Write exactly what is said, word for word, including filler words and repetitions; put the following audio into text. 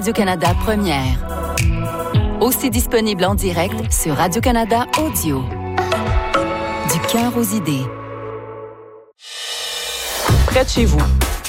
Radio-Canada Première. Aussi disponible en direct sur Radio-Canada Audio. Du cœur aux idées. Près de chez vous,